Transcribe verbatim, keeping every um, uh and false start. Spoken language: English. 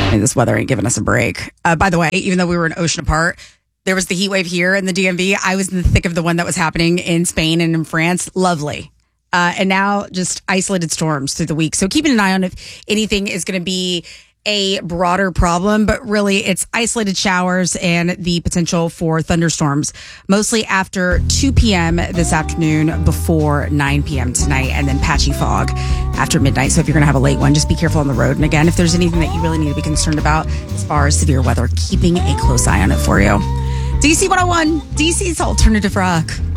I mean, this weather ain't giving us a break. Uh, by the way, even though we were an ocean apart, there was the heat wave here in the D M V. I was in the thick of the one that was happening in Spain and in France. Lovely. Uh, and now just isolated storms through the week. So keeping an eye on if anything is going to be a broader problem, but really it's isolated showers and the potential for thunderstorms, mostly after two p.m. this afternoon, before nine p.m. tonight, and then patchy fog after midnight. So if you're going to have a late one, just be careful on the road. And again, if there's anything that you really need to be concerned about as far as severe weather, keeping a close eye on it for you. D C one oh one, D C's Alternative Rock.